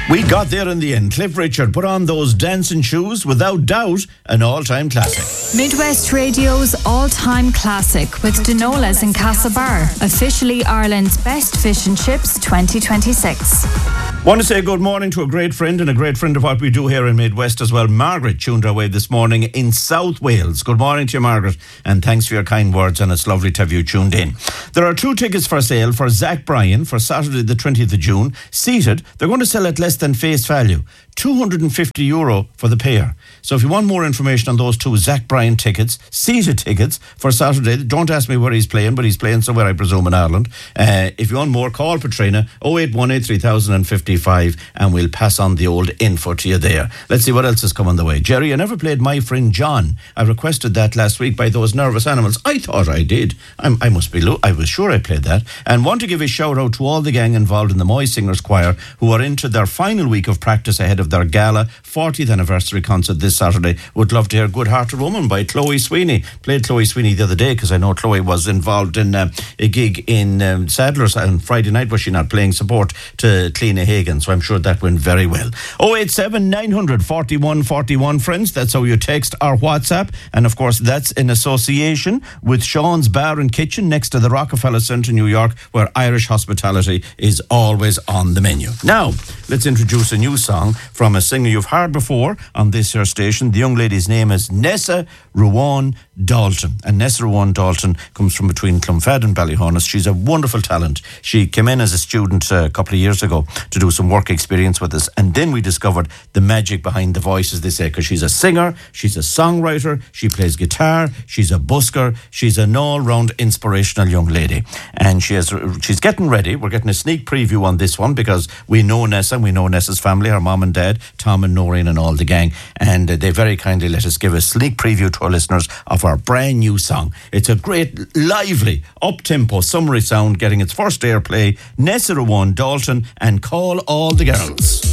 We got there in the end. Cliff Richard put on those dancing shoes, without doubt, an all-time classic. Midwest Radio's all-time classic with Denola's in Castlebar, officially Ireland's best fish and chips 2026. Want to say good morning to a great friend and a great friend of what we do here in Midwest as well. Margaret tuned our way this morning in South Wales. Good morning to you, Margaret, and thanks for your kind words, and it's lovely to have you tuned in. There are 2 tickets for sale for Zach Bryan for Saturday the 20th of June. Seated, they're going to sell at less than face value. €250 for the pair. So if you want more information on those 2 Zach Bryan tickets, seated tickets for Saturday, don't ask me where he's playing, but he's playing somewhere, I presume, in Ireland. If you want more, call Patrina 0818 3055 and we'll pass on the old info to you there. Let's see what else is coming the way. Jerry, I never played My Friend John. I requested that last week by those nervous animals. I thought I did. I was sure I played that. And want to give a shout out to all the gang involved in the Moy Singers Choir who are into their final week of practice ahead of their gala 40th anniversary concert this Saturday. Would love to hear Good Hearted Woman by Chloe Sweeney. Played Chloe Sweeney the other day because I know Chloe was involved in a gig in Sadler's on Friday night, was she not, playing support to Cleena Hagan, so I'm sure that went very well. 087 900 41 41, friends, that's how you text or WhatsApp, and of course that's in association with Sean's Bar and Kitchen next to the Rockefeller Centre, New York, where Irish hospitality is always on the menu. Now, let's introduce a new song from a singer you've heard before on this here station. The young lady's name is Nessa Ruan Dalton, and Nessa Ruan Dalton comes from between Clonfad and Ballyhonus. She's a wonderful talent. She came in as a student a couple of years ago to do some work experience with us, and then we discovered the magic behind the voice, as they say, because she's a singer, she's a songwriter, she plays guitar, she's a busker, she's an all-round inspirational young lady, and she's getting ready. We're getting a sneak preview on this one because we know Nessa, we know Nessa's family, her mom and dad, Tom and Noreen and all the gang, and they very kindly let us give a sneak preview to our listeners of our brand new song. It's a great, lively, up-tempo, summery sound getting its first airplay. Nessa Ruan Dalton and Call All the Girls.